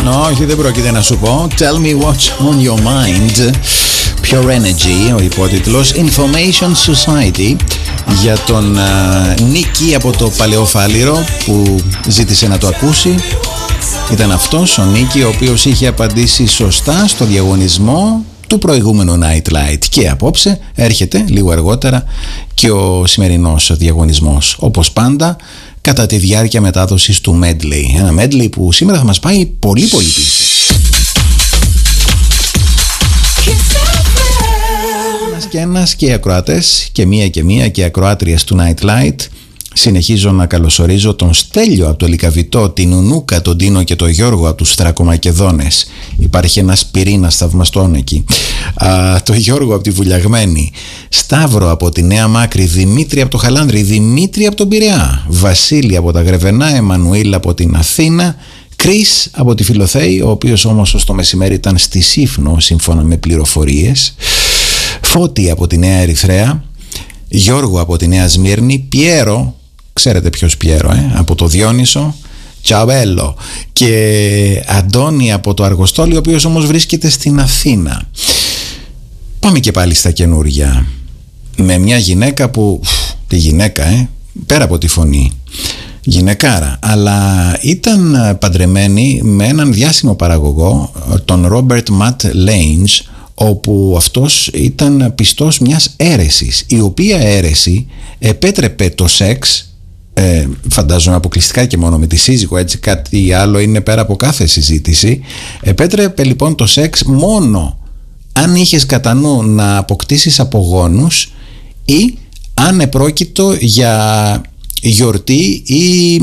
Όχι, δεν πρόκειται να σου πω. Tell me what's on your mind. Pure Energy, ο υπότιτλος. Information Society, για τον Νίκη από το Παλαιοφάλιρο που ζήτησε να το ακούσει. Ήταν αυτός ο Νίκη, ο οποίος είχε απαντήσει σωστά στο διαγωνισμό του προηγούμενου Night Light. Και απόψε έρχεται λίγο αργότερα και ο σημερινός διαγωνισμός, όπως πάντα κατά τη διάρκεια μετάδοσης του Medley. Ένα Medley που σήμερα θα μας πάει πολύ πολύ πίσω. Ένας και οι ακροατές και μία και ακροάτριες του Night Light. Συνεχίζω να καλωσορίζω τον Στέλιο από το Λυκαβητό, την Ουνούκα, τον Τίνο και τον Γιώργο από τους Θρακομακεδόνες. Υπάρχει ένας πυρήνας θαυμαστών εκεί. Το Γιώργο από τη Βουλιαγμένη, Σταύρο από τη Νέα Μάκρη, Δημήτρη από το Χαλάνδρη, Δημήτρη από τον Πειραιά, Βασίλη από τα Γρεβενά, Εμμανουήλ από την Αθήνα, Κρίς από τη Φιλοθέη, ο οποίος όμως ως το μεσημέρι ήταν στη Σύφνο σύμφωνα με πληροφορίες, Φώτη από τη Νέα Ερυθρέα, Γιώργο από τη Νέα Σμύρνη, Πιέρο, ξέρετε ποιος Πιέρο, από το Διόνυσο, Τσαβέλο, και Αντώνη από το Αργοστόλι, ο οποίος όμως βρίσκεται στην Αθήνα. Πάμε και πάλι στα καινούρια, με μια γυναίκα που, τη γυναίκα πέρα από τη φωνή, γυναικάρα, αλλά ήταν παντρεμένη με έναν διάσημο παραγωγό, τον Ρόμπερτ Ματ Λέινς, όπου αυτός ήταν πιστός μιας αίρεσης, η οποία αίρεση επέτρεπε το σεξ, φαντάζομαι αποκλειστικά και μόνο με τη σύζυγο, έτσι, κάτι άλλο είναι πέρα από κάθε συζήτηση. Επέτρεπε λοιπόν το σεξ μόνο αν είχες κατά νου να αποκτήσεις απογόνους ή αν επρόκειτο για γιορτή ή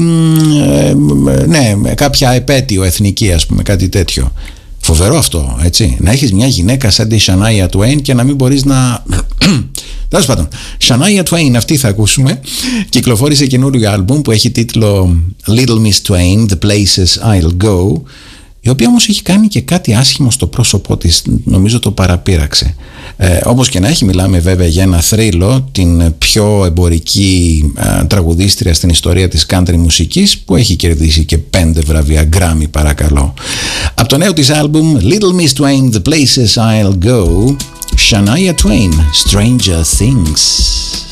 κάποια επέτειο εθνική, ας πούμε, κάτι τέτοιο. Φοβερό αυτό, έτσι. Να έχεις μια γυναίκα σαν τη Shania Twain και να μην μπορείς να... Τέλος πάντων, Shania Twain, αυτή θα ακούσουμε. Κυκλοφόρησε καινούριο άλμπουμ που έχει τίτλο Little Miss Twain, The Places I'll Go, η οποία όμως έχει κάνει και κάτι άσχημο στο πρόσωπό της, νομίζω το παραπείραξε. Όπως και να έχει, μιλάμε βέβαια για ένα θρύλο, την πιο εμπορική τραγουδίστρια στην ιστορία της country μουσικής, που έχει κερδίσει και 5 βραβεία Grammy, παρακαλώ. Από το νέο της άλμπουμ Little Miss Twain, The Places I'll Go, Shania Twain, Stranger Things.